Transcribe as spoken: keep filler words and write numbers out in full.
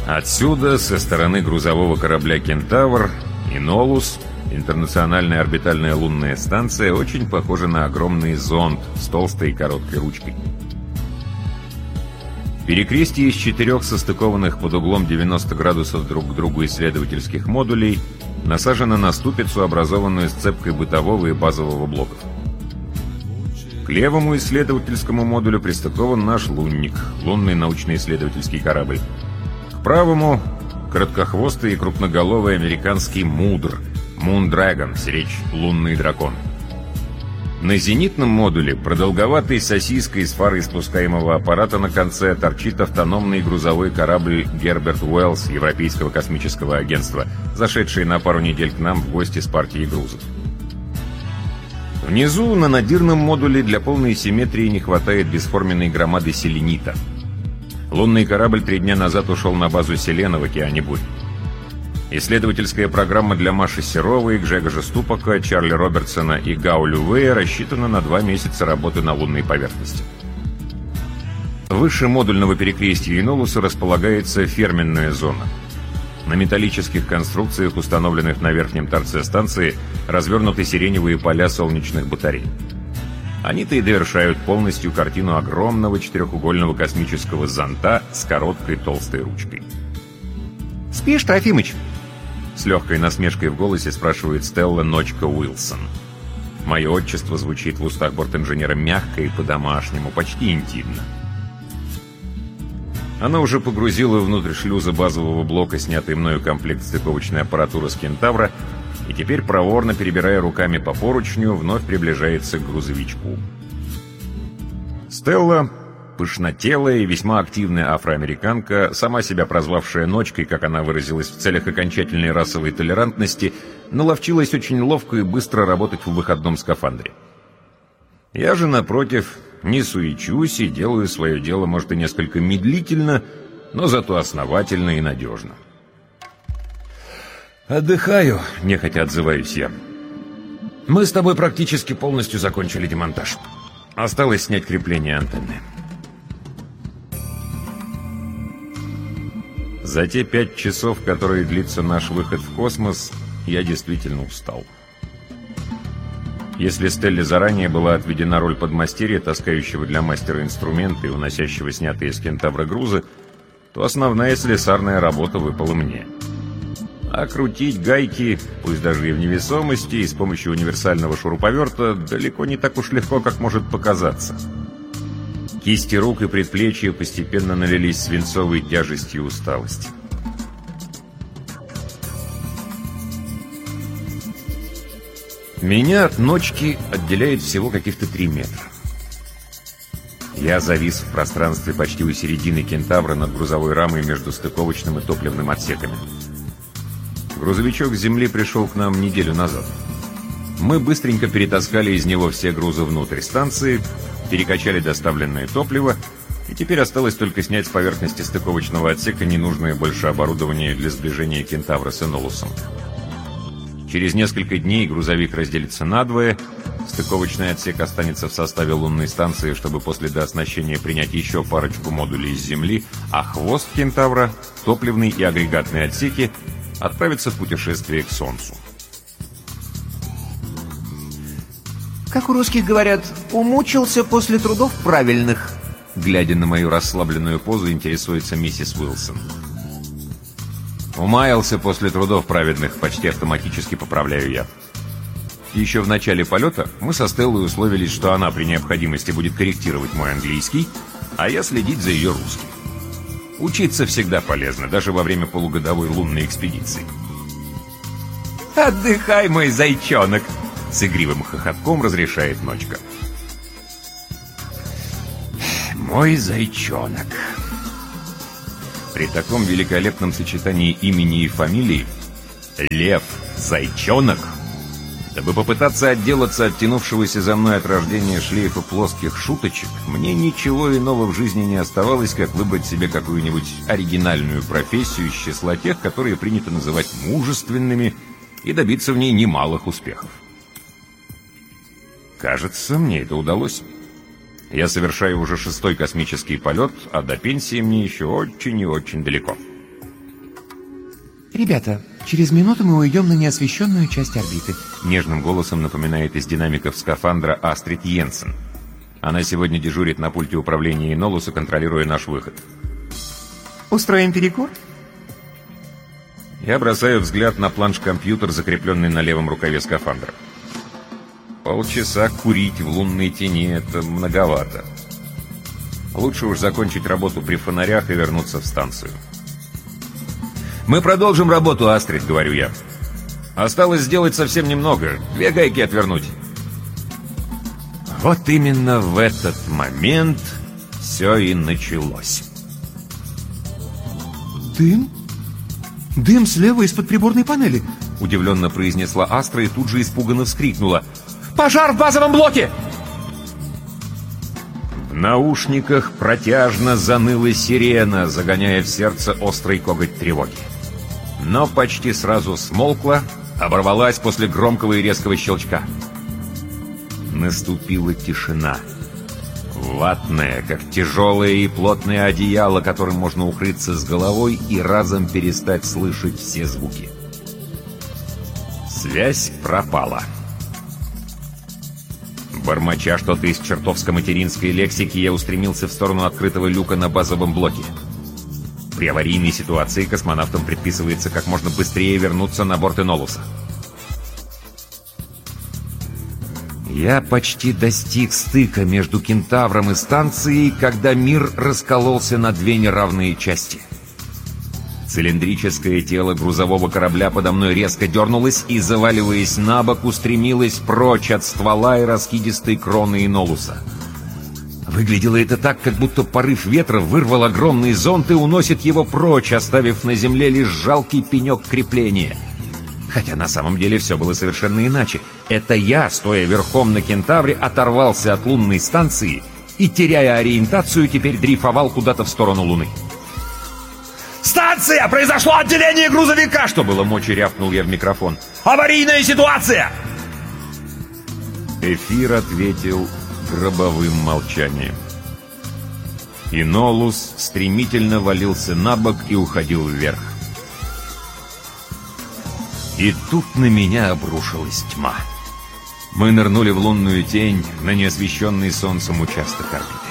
Отсюда, со стороны грузового корабля «Кентавр», Инолус, интернациональная орбитальная лунная станция, очень похожа на огромный зонд с толстой и короткой ручкой. Перекрестие из четырех состыкованных под углом девяносто градусов друг к другу исследовательских модулей насажено на ступицу, образованную сцепкой бытового и базового блоков. К левому исследовательскому модулю пристыкован наш лунник, лунный научно-исследовательский корабль. К правому — короткохвостый и крупноголовый американский «Мудр», «Moon Dragon», сиречь «Лунный дракон». На зенитном модуле, продолговатой сосиской с фарой спускаемого аппарата на конце, торчит автономный грузовой корабль «Герберт Уэллс» Европейского космического агентства, зашедший на пару недель к нам в гости с партией грузов. Внизу, на надирном модуле, для полной симметрии не хватает бесформенной громады селенита. Лунный корабль три дня назад ушел на базу Селена в океане Бурь. Исследовательская программа для Маши Серовой, Гжегожа Ступака, Чарли Робертсона и Гао Лювея рассчитана на два месяца работы на лунной поверхности. Выше модульного перекрестия Инолуса располагается ферменная зона. На металлических конструкциях, установленных на верхнем торце станции, развернуты сиреневые поля солнечных батарей. Они-то и довершают полностью картину огромного четырехугольного космического зонта с короткой толстой ручкой. «Спишь, Трофимыч?» С легкой насмешкой в голосе спрашивает Стелла Ночка Уилсон. Мое отчество звучит в устах бортинженера мягко и по-домашнему, почти интимно. Она уже погрузила внутрь шлюза базового блока снятый мною комплект стыковочной аппаратуры с «Кентавра» и теперь, проворно перебирая руками по поручню, вновь приближается к грузовичку. Стелла, пышнотелая и весьма активная афроамериканка, сама себя прозвавшая Ночкой, как она выразилась, в целях окончательной расовой толерантности, наловчилась очень ловко и быстро работать в выходном скафандре. Я же, напротив, не суечусь и делаю свое дело, может, и несколько медлительно, но зато основательно и надежно. «Отдыхаю», — нехотя отзываюсь я. «Мы с тобой практически полностью закончили демонтаж. Осталось снять крепление антенны». За те пять часов, которые длится наш выход в космос, я действительно устал. Если Стелле заранее была отведена роль подмастерья, таскающего для мастера инструменты и уносящего снятые с «Кентавра» грузы, то основная слесарная работа выпала мне. А крутить гайки, пусть даже и в невесомости, и с помощью универсального шуруповерта, далеко не так уж легко, как может показаться. Кисти рук и предплечья постепенно налились свинцовой тяжестью усталости. Меня от Ночки отделяет всего каких-то три метра. Я завис в пространстве почти у середины «Кентавра» над грузовой рамой между стыковочным и топливным отсеками. Грузовичок с земли пришел к нам неделю назад. Мы быстренько перетаскали из него все грузы внутрь станции, перекачали доставленное топливо, и теперь осталось только снять с поверхности стыковочного отсека ненужное больше оборудование для сближения «Кентавра» с «Инолусом». Через несколько дней грузовик разделится надвое, стыковочный отсек останется в составе лунной станции, чтобы после дооснащения принять еще парочку модулей из Земли, а хвост «Кентавра», топливный и агрегатные отсеки отправятся в путешествие к Солнцу. Как у русских говорят, умучился после трудов правильных. Глядя на мою расслабленную позу, интересуется миссис Уилсон. Умаялся после трудов праведных, почти автоматически поправляю я. Еще в начале полета мы со Стеллой условились, что она при необходимости будет корректировать мой английский, а я следить за ее русским. Учиться всегда полезно, даже во время полугодовой лунной экспедиции. «Отдыхай, мой зайчонок!» С игривым хохотком разрешает Ночка. «Мой зайчонок!» При таком великолепном сочетании имени и фамилии Лев Зайчонок, дабы попытаться отделаться от тянувшегося за мной от рождения шлейфа плоских шуточек, мне ничего иного в жизни не оставалось, как выбрать себе какую-нибудь оригинальную профессию из числа тех, которые принято называть мужественными, и добиться в ней немалых успехов. Кажется, мне это удалось. Я совершаю уже шестой космический полет, а до пенсии мне еще очень и очень далеко. «Ребята, через минуту мы уйдем на неосвещенную часть орбиты», — нежным голосом напоминает из динамиков скафандра Астрид Йенсен. Она сегодня дежурит на пульте управления Инолуса, контролируя наш выход. «Устроим перекур?» Я бросаю взгляд на планш-компьютер, закрепленный на левом рукаве скафандра. Полчаса курить в лунной тени — это многовато. Лучше уж закончить работу при фонарях и вернуться в станцию. «Мы продолжим работу, Астрид», — говорю я. «Осталось сделать совсем немного. Две гайки отвернуть». Вот именно в этот момент все и началось. «Дым? Дым слева из-под приборной панели!» — удивленно произнесла Астра и тут же испуганно вскрикнула. «Пожар в базовом блоке!» В наушниках протяжно заныла сирена, загоняя в сердце острый коготь тревоги. Но почти сразу смолкла, оборвалась после громкого и резкого щелчка. Наступила тишина. Ватное, как тяжелое и плотное одеяло, которым можно укрыться с головой и разом перестать слышать все звуки. Связь пропала. Бормоча что-то из чертовско-материнской лексики, я устремился в сторону открытого люка на базовом блоке. При аварийной ситуации космонавтам предписывается как можно быстрее вернуться на борт Инолуса. Я почти достиг стыка между Кентавром и станцией, когда мир раскололся на две неравные части. Цилиндрическое тело грузового корабля подо мной резко дернулось и, заваливаясь на бок, устремилось прочь от ствола и раскидистой кроны Инолуса. Выглядело это так, как будто порыв ветра вырвал огромный зонт и уносит его прочь, оставив на земле лишь жалкий пенек крепления. Хотя на самом деле все было совершенно иначе. Это я, стоя верхом на Кентавре, оторвался от лунной станции и, теряя ориентацию, теперь дрейфовал куда-то в сторону Луны. «Станция! Произошло отделение грузовика!» Что было мочи, рявкнул я в микрофон. «Аварийная ситуация!» Эфир ответил гробовым молчанием. Инолус стремительно валился на бок и уходил вверх. И тут на меня обрушилась тьма. Мы нырнули в лунную тень на неосвещенный солнцем участок орбиты.